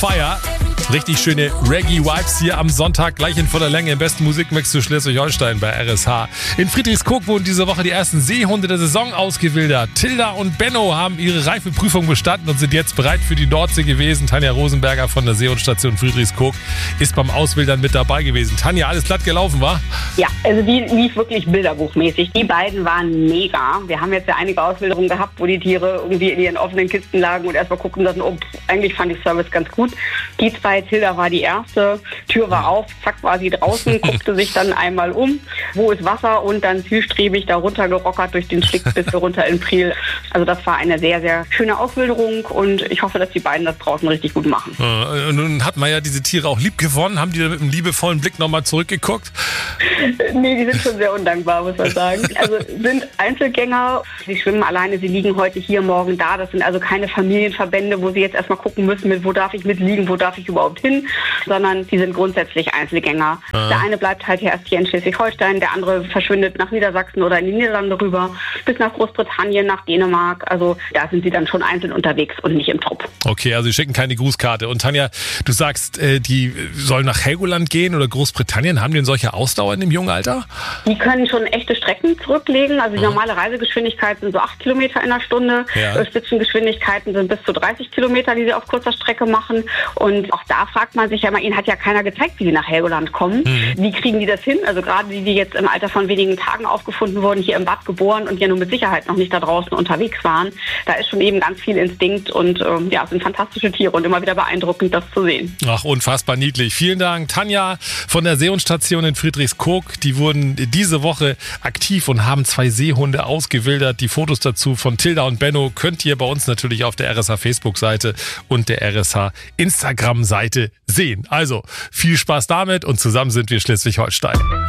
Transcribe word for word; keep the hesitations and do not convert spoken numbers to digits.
Fire. Richtig schöne Reggae-Vibes hier am Sonntag, gleich in voller Länge im besten Musikmix zu Schleswig-Holstein bei R S H. In Friedrichskoog wurden diese Woche die ersten Seehunde der Saison ausgewildert. Tilda und Benno haben ihre Reifeprüfung bestanden und sind jetzt bereit für die Nordsee gewesen. Tanja Rosenberger von der Seehundstation Friedrichskoog ist beim Auswildern mit dabei gewesen. Tanja, alles glatt gelaufen, wa? Ja, also die lief wirklich bilderbuchmäßig. Die beiden waren mega. Wir haben jetzt ja einige Auswilderungen gehabt, wo die Tiere irgendwie in ihren offenen Kisten lagen und erstmal gucken und oh, eigentlich fand ich Service ganz gut. Die zwei, Tilda war die erste, Tür war auf, zack war sie draußen, guckte sich dann einmal um, wo ist Wasser und dann zielstrebig da runtergerockert durch den Schlick bis runter in Priel. Also das war eine sehr, sehr schöne Auswilderung und ich hoffe, dass die beiden das draußen richtig gut machen. Äh, nun hat man ja diese Tiere auch lieb gewonnen. Haben die da mit einem liebevollen Blick nochmal zurückgeguckt? Nee, die sind schon sehr undankbar, muss man sagen. Also sind Einzelgänger, sie schwimmen alleine, sie liegen heute hier, morgen da. Das sind also keine Familienverbände, wo sie jetzt erstmal gucken müssen, mit wo darf ich mitliegen, wo darf ich überhaupt hin, sondern sie sind grundsätzlich Einzelgänger. Ah. Der eine bleibt halt erst hier in Schleswig-Holstein, der andere verschwindet nach Niedersachsen oder in die Niederlande rüber, bis nach Großbritannien, nach Dänemark. Also da sind sie dann schon einzeln unterwegs und nicht im Trupp. Okay, also sie schicken keine Grußkarte. Und Tanja, du sagst, die sollen nach Helgoland gehen oder Großbritannien. Haben die denn solche Ausdauer in dem jungen Alter? Die können schon echte Strecken zurücklegen. Also die mhm. normale Reisegeschwindigkeit sind so acht Kilometer in der Stunde. Ja. Spitzengeschwindigkeiten sind bis zu dreißig Kilometer, die sie auf kurzer Strecke machen. Und auch da fragt man sich ja mal, ihnen hat ja keiner gezeigt, wie sie nach Helgoland kommen. Mhm. Wie kriegen die das hin? Also gerade die, die jetzt im Alter von wenigen Tagen aufgefunden wurden, hier im Bad geboren und ja nur mit Sicherheit noch nicht da draußen unterwegs waren. Da ist schon eben ganz viel Instinkt und ähm, ja, es sind fantastische Tiere und immer wieder beeindruckend, das zu sehen. Ach, unfassbar niedlich. Vielen Dank, Tanja von der Seehundstation in Friedrichskoog. Die wurden diese Woche aktiv und haben zwei Seehunde ausgewildert. Die Fotos dazu von Tilda und Benno könnt ihr bei uns natürlich auf der R S H Facebook-Seite und der R S H Instagram-Seite sehen. Also viel Spaß damit und zusammen sind wir Schleswig-Holstein.